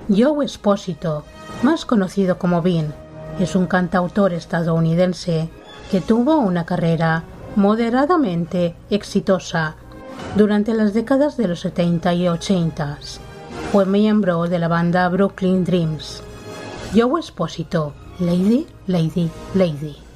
Joe Esposito, más conocido como Bean, es un cantautor estadounidense que tuvo una carrera moderadamente exitosa durante las décadas de los 70 y 80. Fue miembro de la banda Brooklyn Dreams. Joe Esposito, Lady, Lady, Lady.